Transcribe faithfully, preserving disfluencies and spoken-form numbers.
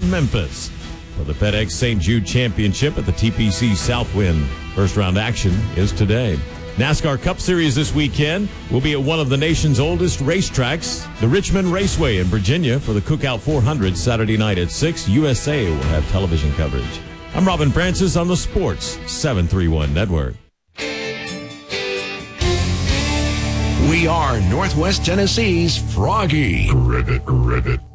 Memphis for the FedEx Saint Jude Championship at the T P C Southwind. First round action is today. NASCAR Cup Series this weekend will be at one of the nation's oldest racetracks, the Richmond Raceway in Virginia, for the Cookout four hundred Saturday night at six. U S A will have television coverage. I'm Robin Francis on the Sports seven thirty-one Network. We are Northwest Tennessee's Froggy. Ribbit, ribbit.